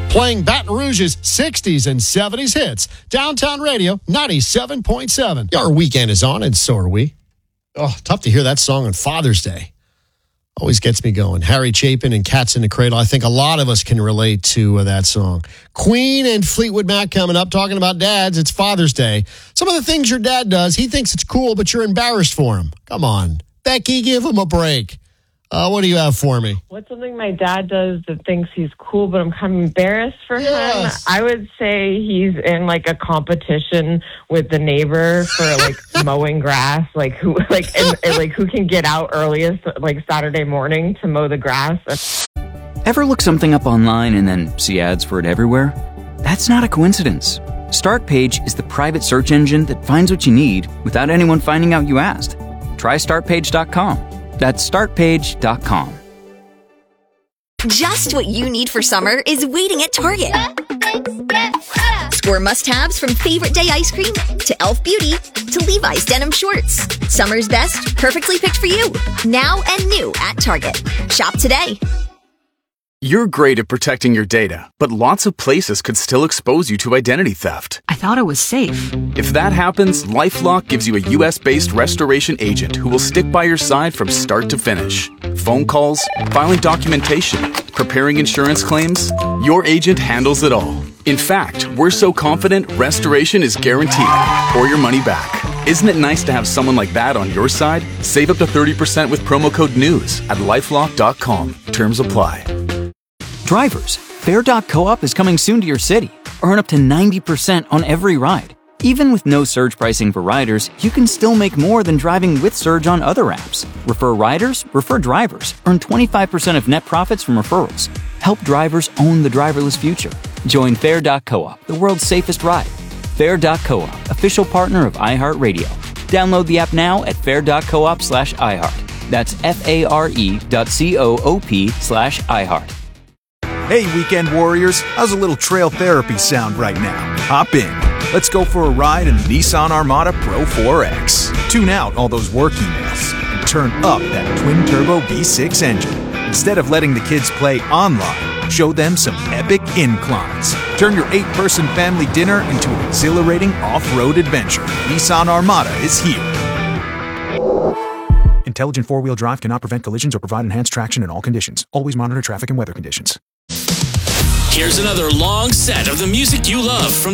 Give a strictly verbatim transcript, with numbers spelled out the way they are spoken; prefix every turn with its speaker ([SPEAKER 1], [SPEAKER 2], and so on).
[SPEAKER 1] Playing Baton Rouge's sixties and seventies hits. Downtown Radio, ninety-seven point seven. Our weekend is on, and so are we. Oh, tough to hear that song on Father's Day. Always gets me going. Harry Chapin and Cats in the Cradle. I think a lot of us can relate to uh, that song. Queen and Fleetwood Mac coming up, talking about dads. It's Father's Day. Some of the things your dad does, he thinks it's cool, but you're embarrassed for him. Come on. Becky, give him a break. Uh, what do you have for me?
[SPEAKER 2] What's something my dad does that thinks he's cool, but I'm kind of embarrassed for
[SPEAKER 1] Yes.
[SPEAKER 2] him? I would say he's in like a competition with the neighbor for like mowing grass, like who, like, and, and, like who can get out earliest, like Saturday morning to mow the grass.
[SPEAKER 3] Ever look something up online and then see ads for it everywhere? That's not a coincidence. StartPage is the private search engine that finds what you need without anyone finding out you asked. Try start page dot com. That's start page dot com.
[SPEAKER 4] Just what you need for summer is waiting at Target. Score must-haves from Favorite Day ice cream to Elf Beauty to Levi's denim shorts. Summer's best, perfectly picked for you. Now and new at Target. Shop today.
[SPEAKER 5] You're great at protecting your data, but lots of places could still expose you to identity theft.
[SPEAKER 6] I thought it was safe.
[SPEAKER 5] If that happens, LifeLock gives you a U S-based restoration agent who will stick by your side from start to finish. Phone calls, filing documentation, preparing insurance claims, your agent handles it all. In fact, we're so confident restoration is guaranteed or your money back. Isn't it nice to have someone like that on your side? Save up to thirty percent with promo code NEWS at lifelock dot com. Terms apply.
[SPEAKER 3] Drivers, Fare dot coop is coming soon to your city. Earn up to ninety percent on every ride. Even with no surge pricing for riders, you can still make more than driving with Surge on other apps. Refer riders, refer drivers. Earn twenty-five percent of net profits from referrals. Help drivers own the driverless future. Join Fare dot coop, the world's safest ride. Fare dot coop, official partner of iHeartRadio. Download the app now at fare dot coop slash iHeart. That's F-A-R-E dot C-O-O-P slash iHeart.
[SPEAKER 7] Hey, weekend warriors, how's a little trail therapy sound right now? Hop in. Let's go for a ride in the Nissan Armada Pro four X. Tune out all those work emails and turn up that twin-turbo V six engine. Instead of letting the kids play online, show them some epic inclines. Turn your eight-person family dinner into an exhilarating off-road adventure. Nissan Armada is here. Intelligent four-wheel drive cannot prevent collisions or provide enhanced traction in all conditions. Always monitor traffic and weather conditions.
[SPEAKER 8] Here's another long set of the music you love from